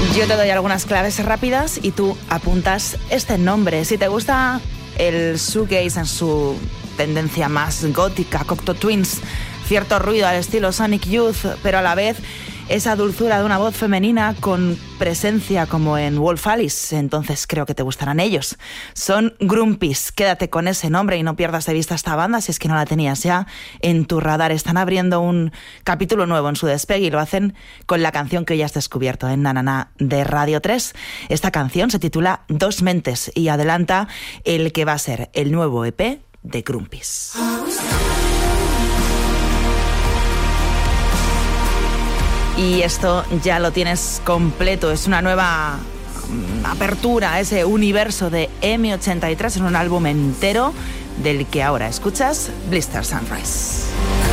Yo te doy algunas claves rápidas y tú apuntas este nombre. Si te gusta el shoegaze en su tendencia más gótica, Cocteau Twins, cierto ruido al estilo Sonic Youth, pero a la vez esa dulzura de una voz femenina con presencia como en Wolf Alice, entonces creo que te gustarán ellos. Son Grumpies. Quédate con ese nombre y no pierdas de vista esta banda si es que no la tenías ya en tu radar. Están abriendo un capítulo nuevo en su despegue y lo hacen con la canción que hoy has descubierto en Nanana de Radio 3. Esta canción se titula Dos Mentes y adelanta el que va a ser el nuevo EP de Grumpies. Y esto ya lo tienes completo, es una nueva apertura a ese universo de M83 en un álbum entero del que ahora escuchas Blister Sunrise.